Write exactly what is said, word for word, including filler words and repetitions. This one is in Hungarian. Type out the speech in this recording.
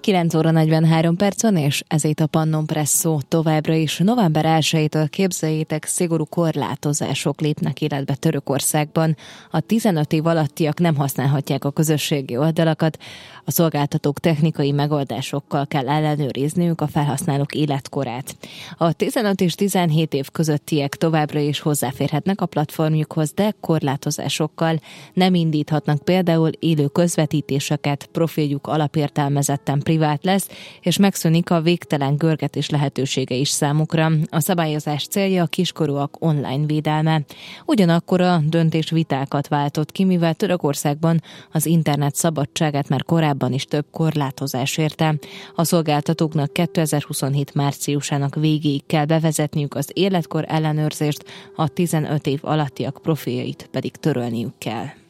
kilenc óra negyvenhárom perc van, és ez itt a Pannon Presszó. Továbbra is november elsejétől képzeljétek, szigorú korlátozások lépnek életbe Törökországban. A tizenöt év alattiak nem használhatják a közösségi oldalakat, a szolgáltatók technikai megoldásokkal kell ellenőrizniük a felhasználók életkorát. A tizenöt és tizenhét év közöttiek továbbra is hozzáférhetnek a platformjukhoz, de korlátozásokkal nem indíthatnak például élő közvetítéseket, profiljuk alapértelmezetten privát lesz, és megszűnik a végtelen görgetés lehetősége is számukra. A szabályozás célja a kiskorúak online védelme. Ugyanakkor a döntés vitákat váltott ki, mivel Törökországban az internet szabadságát már korábban is több korlátozás érte. A szolgáltatóknak kétezer-huszonhét márciusának végéig kell bevezetniük az életkor ellenőrzést, a tizenöt év alattiak profiljait pedig törölniük kell.